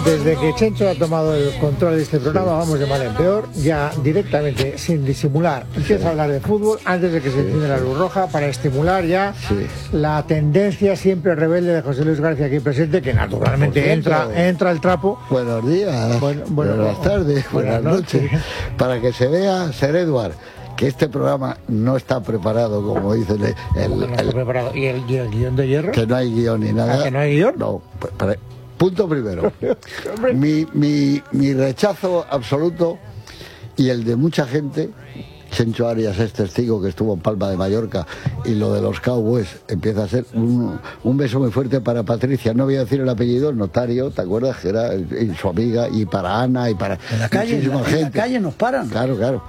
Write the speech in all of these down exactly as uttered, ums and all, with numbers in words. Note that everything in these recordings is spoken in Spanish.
Desde que Chencho ha tomado el control de este programa, vamos de mal en peor, ya directamente, sin disimular, empieza a hablar de fútbol antes de que se encienda la luz roja para estimular ya sí. la tendencia siempre rebelde de José Luis García aquí presente, que naturalmente cierto, entra entra el trapo. Buenos días, bueno, bueno, buenas tardes, buenas, buenas noches. noches. Para que se vea, Ser Eduard, que este programa no está preparado, como dice el... el, no está el preparado. ¿Y el, ¿Y el guión de hierro? Que no hay guión ni nada. ¿Ah, que no hay guión? No, para, punto primero. mi, mi, mi rechazo absoluto y el de mucha gente. Chencho Arias es testigo, que estuvo en Palma de Mallorca, y lo de los Cowboys empieza a ser un, un beso muy fuerte para Patricia, no voy a decir el apellido, el notario, ¿te acuerdas? Que era y su amiga, y para Ana, y para en la calle, en la, gente. En la calle nos paran. Claro, claro.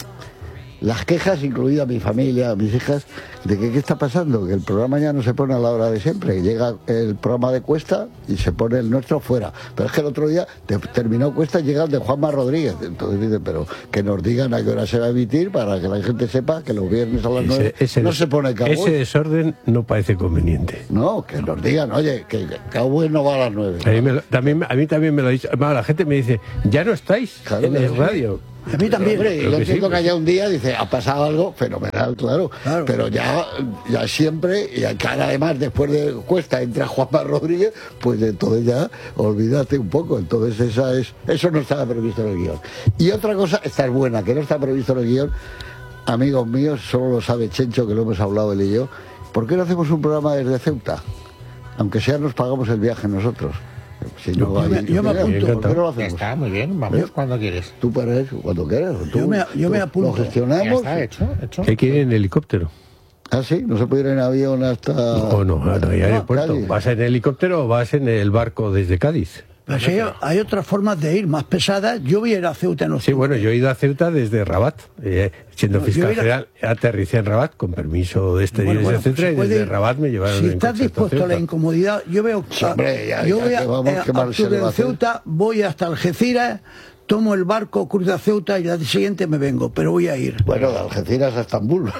Las quejas, incluida mi familia, mis hijas, de que qué está pasando, que el programa ya no se pone a la hora de siempre, que llega el programa de Cuesta y se pone el nuestro fuera. Pero es que el otro día te, terminó Cuesta y llega el de Juanma Rodríguez. Entonces dicen, pero que nos digan a qué hora se va a emitir para que la gente sepa que los viernes a las nueve no des, se pone Cowboy. Ese desorden no parece conveniente. No, que nos digan, oye, que Cowboy no va a las nueve. A mí, me lo, también, a mí también me lo ha dicho. Bueno, la gente me dice, ya no estáis claro, en el radio. A mí también. Hombre, y lo que, sí, que haya un día, dice, ha pasado algo fenomenal, claro. claro. Pero ya, ya siempre, y acá además después de Cuesta entra Juanma Rodríguez, pues entonces ya olvídate un poco. Entonces esa es eso no estaba previsto en el guión. Y otra cosa, esta es buena, que no está previsto en el guión, amigos míos, solo lo sabe Chencho, que lo hemos hablado él y yo. ¿Por qué no hacemos un programa desde Ceuta? Aunque sea nos pagamos el viaje nosotros. Si no, yo, me, yo me apunto. ¿Por qué no lo hacemos? Está muy bien, vamos ¿Eh? cuando quieres. Tú puedes, cuando quieras. Tú, yo me, yo tú, me apunto. Lo gestionamos. Ya está hecho, hecho. ¿Qué quiere en helicóptero? Ah, sí, no se puede ir en avión hasta... No, no, no, no hay aeropuerto. No, ¿vas en helicóptero o vas en el barco desde Cádiz? Pues hay, hay otras formas de ir más pesadas. Yo voy a ir a Ceuta en octubre. Sí, bueno, yo he ido a Ceuta desde Rabat. Eh, siendo no, fiscal general, a... aterricé en Rabat con permiso de este bueno, bueno, etcétera, pues y desde ir... Rabat me llevaron. Si estás dispuesto a la incomodidad, yo veo. Sí, hombre, ya, yo ya voy a, vamos, a, a octubre en Ceuta, voy hasta Algeciras, tomo el barco, cruzo a Ceuta y al día siguiente me vengo, pero voy a ir. Bueno, de Algeciras a Estambul,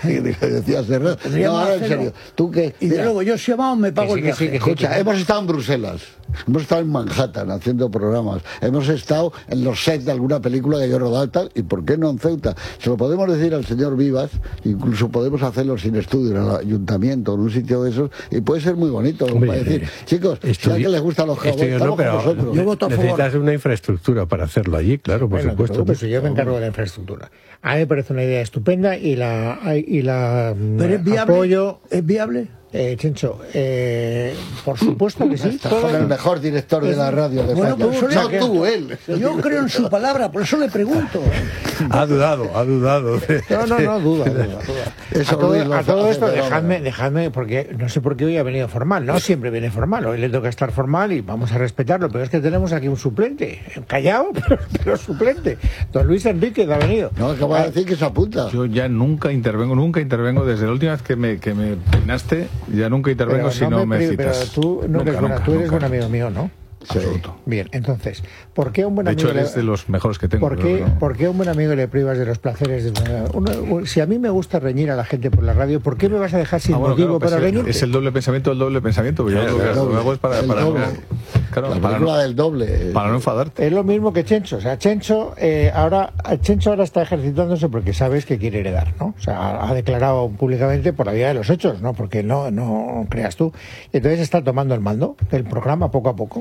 decías Serrat. No, ahora en serio, ¿tú qué? Y de luego, yo si vamos me pago sí, el viaje. Sí, que Escucha, sí, que... hemos estado en Bruselas, hemos estado en Manhattan haciendo programas, hemos estado en los sets de alguna película que yo he rodado y tal, y ¿por qué no en Ceuta? Se lo podemos decir al señor Vivas, incluso podemos hacerlo sin estudio en el ayuntamiento, en un sitio de esos, y puede ser muy bonito. Hombre, para decir, chicos, si a alguien les gustan los Cowboys, estamos no, con vosotros. Yo voto a favor. Necesitas una infraestructura para hacerlo allí, claro, por bueno, supuesto. Pues yo me encargo de la infraestructura. A mí me parece una idea estupenda y la, y la ¿Pero es viable? apoyo. ¿Es viable? Eh, Chencho, eh, por supuesto que sí. Estás con el mejor director de la radio de bueno, España. No, que... tú, él. Yo creo en su palabra, por eso le pregunto. Ha dudado, ha dudado. No, no, no, duda, duda, duda. Eso a todo, a todo esto, hace dejadme, dejadme, porque no sé por qué hoy ha venido formal. No siempre viene formal, hoy le toca estar formal y vamos a respetarlo, pero es que tenemos aquí un suplente, callado, pero, pero suplente. Don Luis Enrique ha venido. No, acaba de decir que se apunta. Yo ya nunca intervengo, nunca intervengo, desde la última vez que me, que me peinaste, ya nunca intervengo pero si no, no me, me citas. Pero tú, no nunca, eres buena, nunca, tú eres nunca. buen amigo mío, ¿no? Sí. Absoluto. Bien, entonces, ¿por qué a un buen de amigo... hecho, eres le... de los mejores que tengo. ¿Por qué, no. ¿por qué a un buen amigo le privas de los placeres de una... Uno, si a mí me gusta reñir a la gente por la radio, ¿por qué me vas a dejar sin ah, bueno, motivo claro, para pues reñir? Es el doble pensamiento, el doble pensamiento. Pues claro, yo claro, lo que hago es para... para doble. Claro, la para película no, del doble. Para no enfadarte. Es lo mismo que Chencho. O sea, Chencho, eh, ahora, Chencho ahora está ejercitándose porque sabes que quiere heredar, ¿no? O sea, ha declarado públicamente por la vía de los hechos, ¿no? Porque no, no creas tú. Y entonces está tomando el mando del programa poco a poco.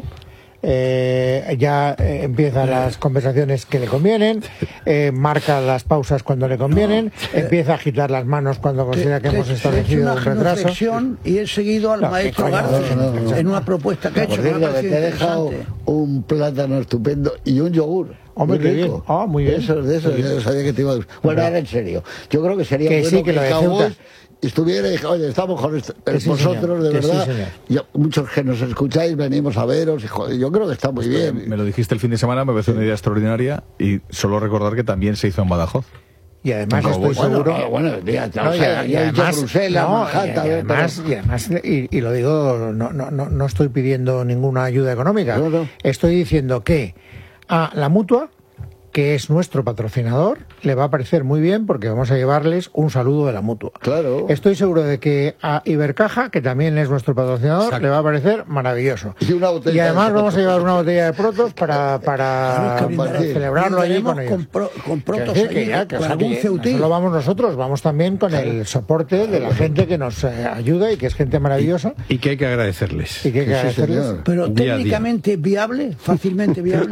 Eh, ya eh, empiezan las conversaciones que le convienen, eh, marca las pausas cuando le convienen, no, eh, empieza a agitar las manos cuando considera que, que hemos establecido un retraso. Y he seguido al no, maestro García no, no, no, en una propuesta que ha hecho. Cierto, que te he dejado un plátano estupendo y un yogur. Hombre, qué bien. Ah, muy bien. Eso, de eso, sí. yo sabía que te iba a... Bueno, ahora en serio. Yo creo que sería que bueno sí, que, que lo Cowboys estuviera y oye, estamos con esto, que sí, vosotros, señor. de Que verdad. Sí, yo, muchos que nos escucháis, venimos a veros y joder, yo creo que está muy bien. Me lo dijiste el fin de semana, me parece sí. una idea extraordinaria y solo recordar que también se hizo en Badajoz. Y además no, estoy bueno, seguro... No, bueno, ya, ya, no, o sea, y, y ya además, Bruselas, no, Manhattan, y, y además, pero... y, además y, y lo digo, no, no, no, no estoy pidiendo ninguna ayuda económica. No, no. Estoy diciendo que a la Mutua, que es nuestro patrocinador, le va a parecer muy bien porque vamos a llevarles un saludo de la Mutua. Claro. Estoy seguro de que a Ibercaja, que también es nuestro patrocinador, Exacto. le va a parecer maravilloso. Y, una y además vamos a llevar una botella de Protos para, para, claro, para celebrarlo allí con ellos. Con, pro, con Protos que, allí, que ya, que, con o sea, algún que ceutí. No solo vamos nosotros, vamos también con el soporte de la gente que nos eh, ayuda y que es gente maravillosa. Y, y que hay que agradecerles. Y que hay que sí, agradecerles. señor. Pero día técnicamente viable, fácilmente viable.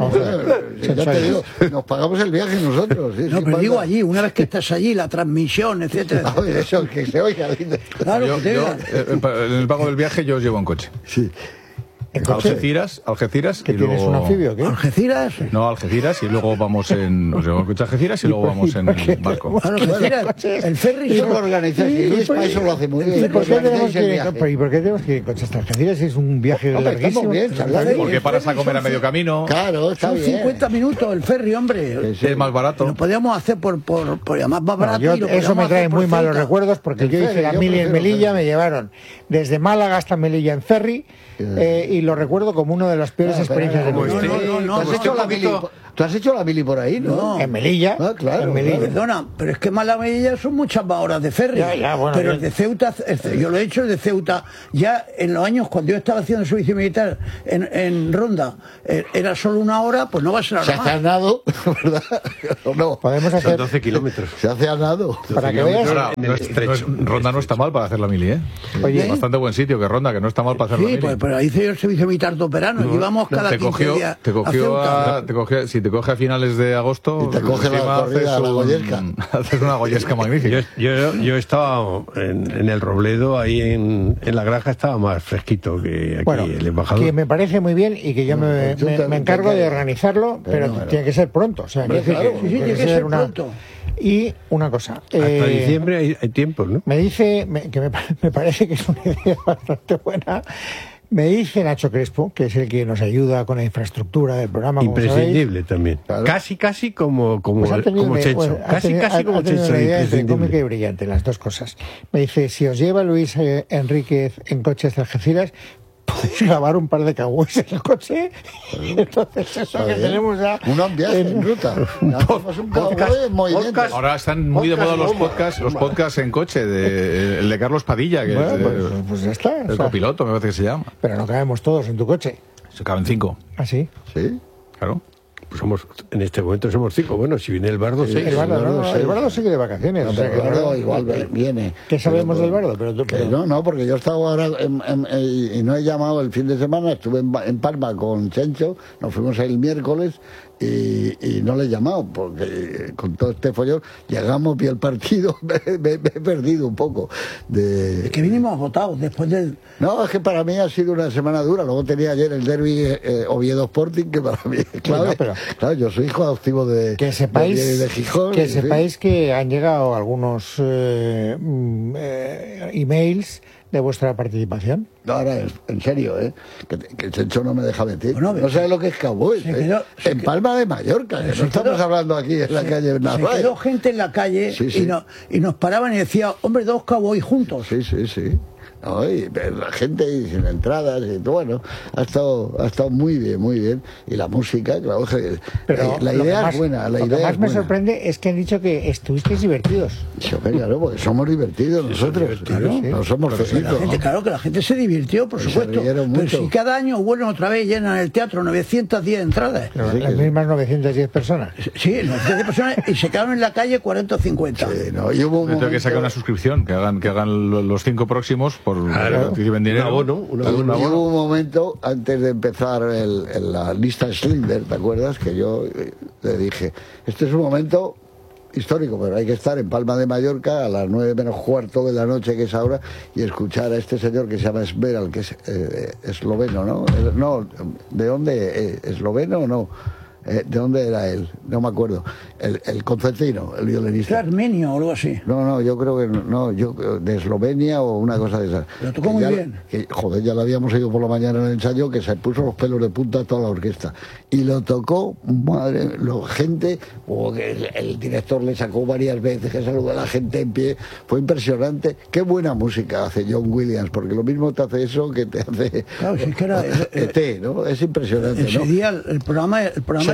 Ya te digo, nos pagamos el viaje nosotros. ¿sí? No, sí, pero pasa. digo allí, una vez que estás allí, la transmisión, etcétera. A ver, eso, que se oiga. Claro, Yo, que te yo, diga. eh, en el pago del viaje yo os llevo en coche. Sí. ¿En coche? Algeciras, Algeciras ¿Que y tienes luego... un anfibio? ¿Qué? ¿Algeciras? No, Algeciras y luego vamos en... Os llevo en coche a Algeciras y luego vamos en el barco. Claro, Algeciras, el ferry Y solo lo organizáis, y Luis para eso lo hace muy bien. ¿Y por qué tenemos Organizáis que el ir en, viaje. ¿y por qué tenemos que ir en coche hasta Algeciras? Es un viaje Hombre, larguísimo. estamos bien, charlando. Porque paras a comer a medio camino, Claro, está Son bien. cincuenta minutos el ferry, hombre. Sí, sí. es más barato. Lo podíamos hacer por, por, por además más No, barato. yo- y lo eso podíamos me hacer trae por muy malos Ceuta. recuerdos porque El yo hice ferry, la yo mili en prefiero Melilla, ferry. me llevaron desde Málaga hasta Melilla en ferry eh, y lo recuerdo como una de las peores Ah, experiencias de mi pero, vida. No, no, no, ¿Tú has no, hecho no, la no, mili? no. Tú has hecho la mili por ahí, ¿no? No. En Melilla, Ah, claro, en Melilla. claro. Perdona, pero es que Málaga son muchas más horas de ferry. Ya, ya, bueno, pero yo- el de Ceuta, el- yo lo he hecho el de Ceuta, ya en los años cuando yo estaba haciendo servicio militar en, en Ronda, eh, era solo una hora, pues no va a ser Se ahora hace a más. nado, ¿verdad? ¿O no? Podemos Son hacer, doce kilómetros. Se hace a nado. para que veas, Ahora, en el no es- estrecho, no es- en el Ronda no está mal para hacer la mili, ¿eh? Oye, Bastante buen sitio que Ronda, que no está mal para hacer la Sí, mili. pues, pero hice yo el servicio militar dos veranos, íbamos cada te quince cogió, días te a cogió Ceuta. a, te cogió- si te coge a finales de agosto, Y te coge la encima corrida, haces la un- goyesca. haces una goyesca magnífica. Yo, yo, yo estaba en, en el Robledo, ahí en, en la granja estaba más fresquito que aquí bueno, el embajador. que me parece muy bien y que yo me, pues tú me- te- me encargo te- de organizarlo, pero pero bueno. tiene que ser pronto. O sea, Hombre, quiero decir claro, que sí, sí, tiene que ser una- pronto. Y una cosa. Hasta eh, diciembre hay, hay tiempo, ¿no? Me dice, me- que me, pa- me parece que es una idea bastante buena. Me dice Nacho Crespo, que es el que nos ayuda con la infraestructura del programa. como Imprescindible también. Claro. Casi, casi como, como, Pues ha tenido como una- Checho. bueno, ha Casi, tenido- casi ha- como ha tenido Checho. una idea entre imprescindible. cómica y brillante, las dos cosas. Me dice, si os lleva Luis eh, Enríquez en coche hasta Algeciras, podéis grabar un par de cagües en el coche. Y entonces eso Está que bien. tenemos ya... Un viaje en ruta. Hacemos un cowboy en movimiento. Ahora están muy de Podcast moda los bomba. podcasts, los podcasts en coche, de, el de Carlos Padilla, que Bueno, es pues, de- pues ya está. o el sea, copiloto, me parece que se llama. pero no cabemos todos en tu coche. Se caben cinco, ¿Así? Sí. claro. Pues somos, en este momento somos cinco. Bueno, si viene el bardo, seis. El bardo, el no, bardo, no, sí. el bardo sigue de vacaciones. No, o sea, pero que el el bardo bardo- igual viene. ¿Qué sabemos Pero, del bardo? Pero tú, Que pero- no, no, porque yo he estado ahora en- en- en- y no he llamado el fin de semana, estuve en, Ba- en Palma con Chencho, nos fuimos el miércoles y, y no le he llamado, porque con todo este follón llegamos, vi el partido, me, me- me he perdido un poco. De... Es que vinimos votados después del... No, es que para mí ha sido una semana dura, luego tenía ayer el derbi eh, Oviedo Sporting, que para mí es clave. Bueno, pero- claro, yo soy hijo adoptivo de, Que de, sepáis, de Gijón. que, en fin. sepáis que han llegado algunos eh, mm, eh, emails de vuestra participación. No, ahora, es- en serio, ¿eh? Que, que Chencho no me deja mentir. Bueno, no sabe lo que es cowboy. se ¿eh? quedó- se en quedó- Palma de Mallorca, que se no estamos quedó- hablando aquí en la calle Se Narváez. quedó gente en la calle Sí, sí. Y, no- y nos paraban y decía, hombre, dos cowboys juntos. Sí, sí, sí. No, y la gente y sin entradas y todo, bueno, ha estado, ha estado muy bien, muy bien. Y la música, claro, que- Pero la lo que idea más- es buena, la lo idea que más es me buena. sorprende es que han dicho que estuvisteis divertidos. Sí, hombre, claro, porque somos divertidos nosotros. Claro, sí. No somos La felices. gente, claro que la gente se divirtió, por Se supuesto. rieron Pero mucho. si cada año vuelven otra vez, llenan el teatro novecientas diez entradas. Pero Sí, las que sí. mismas novecientas diez personas. Sí, novecientas diez personas y se quedaron en la calle cuarenta o cincuenta. Sí, no, y hubo un Tengo que momento- sacar una suscripción, que hagan, que hagan lo- los cinco próximos por Claro. que participen dinero. Un abono, un Y abono. hubo un momento antes de empezar el- el- la lista Schindler, ¿te acuerdas? Que yo eh, le dije, este es un momento histórico, pero hay que estar en Palma de Mallorca a las nueve menos cuarto de la noche, que es ahora, y escuchar a este señor que se llama Esmeral, que es eh, esloveno, ¿no? Eh, No, ¿de dónde? Eh, ¿Esloveno o no? Eh, ¿De dónde era él? No me acuerdo. El, el concertino, el Era violinista. armenio o algo así. No, no, yo creo que no, no, yo de Eslovenia o una cosa de esas. Lo tocó Que muy ya- bien. que, joder, ya lo habíamos oído por la mañana en el ensayo, que se puso los pelos de punta a toda la orquesta. Y lo tocó, madre, lo, gente, o que el, el director le sacó varias veces, que saludó a la gente en pie. Fue impresionante. Qué buena música hace John Williams, porque lo mismo te hace eso que te hace Claro, si es que era- E T, ¿no? Es impresionante, Ese ¿no? día el programa, el programa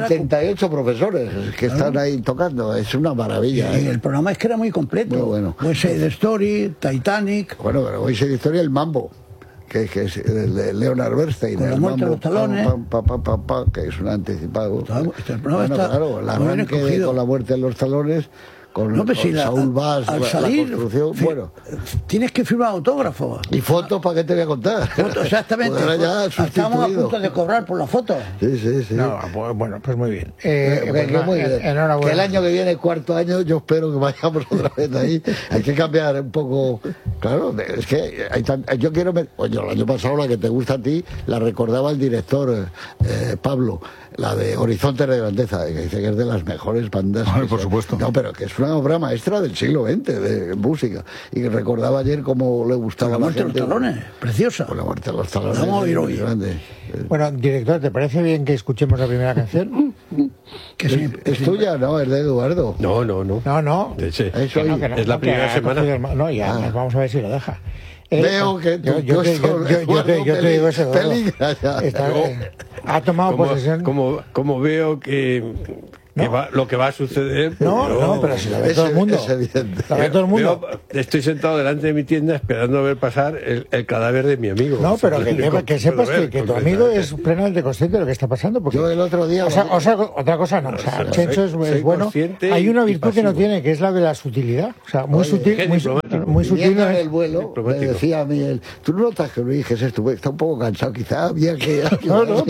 setenta y ocho profesores que claro. están ahí tocando, es una maravilla. Y ¿eh? el programa es que era muy completo. Muy bueno. West Side Story, Titanic. Bueno, pero West Side Story, el Mambo, que, que es el de Leonard Bernstein. Con la muerte de los talones. Pam, pam, pam, pam, pam, que es un anticipado. Este bueno, está claro, la arranque de, con la muerte de los talones. Con, no, pues con si la, Saúl Bass, al la, salir, la construcción, fi, bueno. Tienes que firmar autógrafos. Y fotos, ¿para qué te voy a contar? Fotos, exactamente. Pues ya estamos a punto de cobrar por la foto. Sí, sí, sí. No, bueno, pues muy bien. Eh, eh, pues, muy bien. Enhorabuena. Que el año que viene, cuarto año, yo espero que vayamos otra vez ahí. Hay que cambiar un poco. Claro, es que hay tan, yo quiero... Oye, el año pasado la que te gusta a ti, la recordaba el director eh, Pablo, la de Horizonte de Grandeza, que dice que es de las mejores bandas. Ay, por supuesto. No, pero que es una obra maestra del siglo veinte de música. Y recordaba ayer cómo le gustaba la muerte a la gente. de los talones, preciosa. Con la muerte de los talones. Vamos a oír hoy. Grande. Bueno, director, ¿te parece bien que escuchemos la primera canción? ¿Que es, sí, es sí, tuya? No, es de Eduardo. No, no, no. No, no. Sí. Que no, que no es la no, primera semana. El, no, ya, ah. vamos a ver si lo deja. Eh, Veo que yo, yo, te, yo, yo, yo, te, yo te digo eso. Peligra ya. Está, eh, ha tomado como, posesión. Como, como veo que... Que no. va, lo que va a suceder. No, pero, no, pero si lo ve todo el mundo. Es evidente. Lo ve todo el mundo. Veo, estoy sentado delante de mi tienda esperando a ver pasar el, el cadáver de mi amigo. No, pero que, que, que sepas ver, que, que tu amigo es plenamente consciente de lo que está pasando. Porque, yo el otro día. O sea, o sea otra cosa no. O sea, o sea Chencho es, es bueno. Hay una virtud que no tiene, que es la de la sutilidad. O sea, muy Oye, sutil. Muy, muy sutil. En el vuelo, me decía a mí, el, tú no notas que no dijes esto, está un poco cansado, quizá había que. No, no.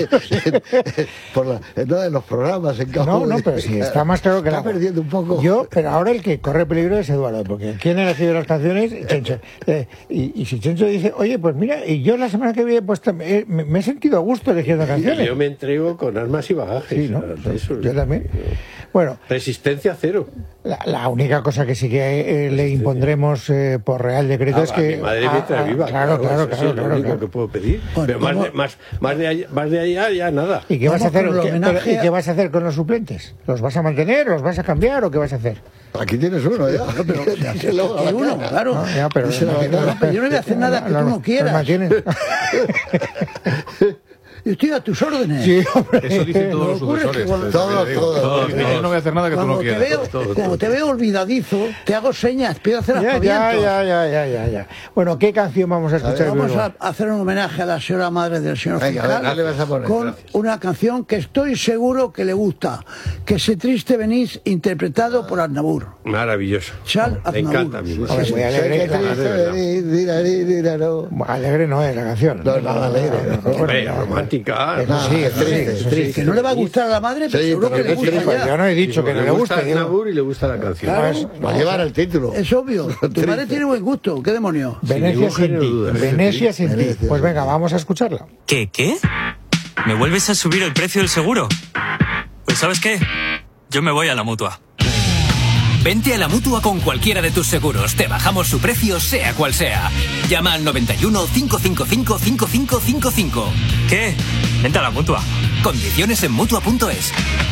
Por la, no, en los programas, en campo. No, no, pero si está más claro que está la... perdiendo un poco. Yo, pero ahora el que corre peligro es Eduardo, porque ¿quién ha elegido las canciones? Chencho. Eh, y, y si Chencho dice, oye, pues mira, y yo la semana que viene pues me, me he sentido a gusto eligiendo canciones. Yo me entrego con armas y bagajes. Sí, ¿no? Eso, yo también. Bueno. Resistencia cero. La, la única cosa que sí que eh, le impondremos eh, por Real Decreto ah, es que... Mi madre mientras viva. Claro, claro, claro. Eso claro, es lo claro, único claro. que puedo pedir. Bueno, pero más, de, más, más, de allá, más de allá ya nada. ¿Y qué vas a hacer? ¿Qué, homenaje... ¿Y qué vas a hacer con los suplentes? ¿Los vas a mantener? ¿Los vas a cambiar o qué vas a hacer? Aquí tienes uno ya. No, pero, ya se lo hay uno, claro. No, ya, pero, no, no, pero yo no voy a hacer nada que tú no quieras. Yo estoy a tus órdenes. Sí, eso dicen todos los sucesores. Todos, todos. todos. Yo no voy a hacer nada que cuando tú no quieras. Te veo, todo, como todo. te veo olvidadizo, te hago señas, pido hacer ya, aspavientos. Ya, ya, ya, ya, ya. Bueno, ¿qué canción vamos a escuchar? A ver, vamos a hacer un homenaje a la señora madre del señor Venga, fiscal a ver, vas a poner? con Gracias. una canción que estoy seguro que le gusta, que se triste venís, interpretado por Aznavour. Maravilloso. Charles Aznavour. Me encanta a mí. Hombre, muy alegre. Alegre no es la canción. No, nada alegre. Hombre, romántica. Sí, es triste, sí, triste. Que no le va a gustar a la madre, pero sí, seguro pero que le gusta pues ya. yo no he dicho que no le guste. Le gusta Aznavour y le gusta la canción. Claro, va a llevar el título. Es obvio. Tu madre tiene buen gusto. ¿Qué demonios? Venecia sin ti. Venecia sin ti. Pues venga, vamos a escucharla. ¿Qué, qué? ¿Me vuelves a subir el precio del seguro? Pues ¿sabes qué? Yo me voy a la Mutua. Vente a la Mutua con cualquiera de tus seguros. Te bajamos su precio, sea cual sea. Llama al noventa y uno, cinco cinco cinco, cinco cinco cinco cinco. ¿Qué? Vente a la Mutua. Condiciones en Mutua punto es.